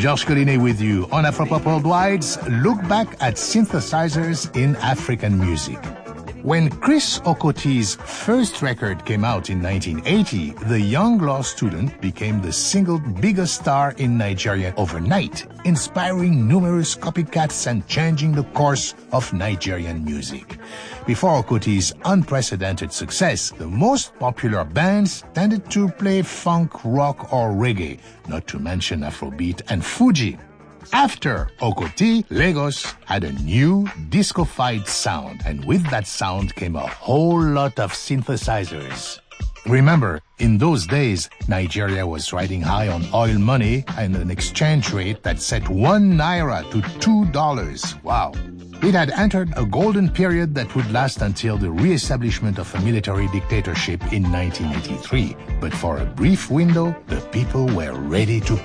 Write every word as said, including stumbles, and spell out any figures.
Georges Collinet with you on Afropop Worldwide's Look Back at Synthesizers in African Music. When Chris Okoti's first record came out in nineteen eighty, the young law student became the single biggest star in Nigeria overnight, inspiring numerous copycats and changing the course of Nigerian music. Before Okoti's unprecedented success, the most popular bands tended to play funk, rock, or reggae, not to mention Afrobeat and Fuji. After Okoti, Lagos had a new disco-fied sound, and with that sound came a whole lot of synthesizers. Remember, in those days, Nigeria was riding high on oil money and an exchange rate that set one naira to two dollars. Wow. It had entered a golden period that would last until the re-establishment of a military dictatorship in nineteen eighty-three. But for a brief window, the people were ready to